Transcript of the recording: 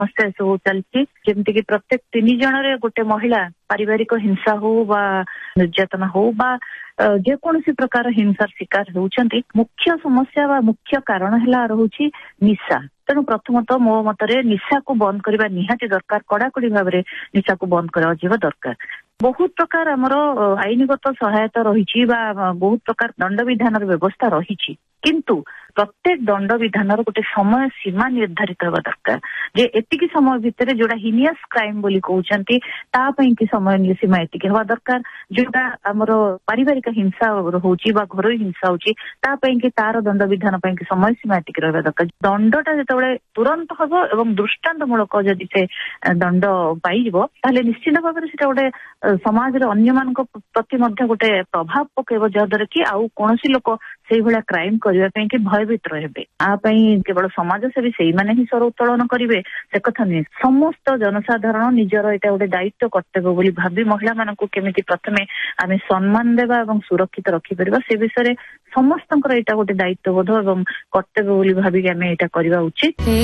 ସମସ୍ୟା ଏସବୁ ଚାଲିଛି। ଯେମିତିକି ପ୍ରତ୍ୟେକ 3 ଜଣରେ ଗୋଟେ ମହିଳା ପାରିବାରିକ ହିଂସା ହଉ ବା ନିର୍ଯାତନା ହଉ ବା ଯେକୌଣସି ପ୍ରକାର ହିଂସାର ଶିକାର ହେଉଛନ୍ତି। ମୁଖ୍ୟ ସମସ୍ୟା ବା ମୁଖ୍ୟ କାରଣ ହେଲା ରହୁଛି ନିଶା। ତେଣୁ ପ୍ରଥମତଃ ମୋ ମତରେ ନିଶାକୁ ବନ୍ଦ କରିବା ନିହାତି ଦରକାର। କଡାକଡି ଭାବରେ ନିଶାକୁ ବନ୍ଦ କରାଯିବା ଦରକାର। ବହୁତ ପ୍ରକାର ଆମର ଆଇନଗତ ସହାୟତା ରହିଛି ବା ବହୁତ ପ୍ରକାର ଦଣ୍ଡବିଧାନର ବ୍ୟବସ୍ଥା ରହିଛି, କିନ୍ତୁ ପ୍ରତ୍ୟେକ ଦଣ୍ଡବିଧାନର ଗୋଟେ ସମୟ ସୀମା ନିର୍ଦ୍ଧାରିତ ହେବା ଦରକାର ଯେ ଏତିକି ସମୟ ଭିତରେ ଯୋଉଟା ହିନିୟସ୍ କ୍ରାଇମ ବୋଲି କହୁଛନ୍ତି ତା ପାଇଁ କି ସମୟ ସୀମା ଏତିକି ହେବା ଦରକାର। ଯୋଉଟା ଆମର ପାରିବାରିକ ହିଂସା ରହୁଛି ବା ଘରୋଇ ହିଂସା ହଉଛି ତା ପାଇଁ କି ତାର ଦଣ୍ଡବିଧାନ ପାଇଁ କି ସମୟ ସୀମା ଏତିକି ରହିବା ଦରକାର। ଦଣ୍ଡଟା ଯେତେବେଳେ ତୁରନ୍ତ ହବ ଏବଂ ଦୃଷ୍ଟାନ୍ତ ମୂଳକ ଯଦି ସେ ଦଣ୍ଡ ପାଇଯିବ ତାହେଲେ ନିଶ୍ଚିତ ଭାବରେ ସେଟା ଗୋଟେ ସମାଜରେ ଅନ୍ୟମାନଙ୍କ ପ୍ରତି ମଧ୍ୟ ଗୋଟେ ପ୍ରଭାବ ପକେଇବ, ଯାହାଦ୍ୱାରା କି ଆଉ କୌଣସି ଲୋକ ସେଇଭଳିଆ କ୍ରାଇମ କରିବା ପାଇଁ କି ଭୟଭୀତ ରହିବେ। ଆ ପାଇଁ କେବଳ ସମାଜସେବୀ ସେଇମାନେ ହିଁ ସ୍ୱର ଉତ୍ତୋଳନ କରିବେ ସେ କଥା ନୁହେଁ। ସମସ୍ତ ଜନସାଧାରଣ ନିଜର ଏଇଟା ଗୋଟେ ଦାୟିତ୍ୱ କର୍ତ୍ତବ୍ୟ ବୋଲି ଭାବି ମହିଳାମାନଙ୍କୁ କେମିତି ପ୍ରଥମେ ଆମେ ସମ୍ମାନ ଦେବା ଏବଂ ସୁରକ୍ଷିତ ରଖିପାରିବା ସେ ବିଷୟରେ ସମସ୍ତଙ୍କର ଏଇଟା ଗୋଟେ ଦାୟିତ୍ୱବୋଧ ଏବଂ କର୍ତ୍ତବ୍ୟ ବୋଲି ଭାବିକି ଆମେ ଏଇଟା କରିବା ଉଚିତ।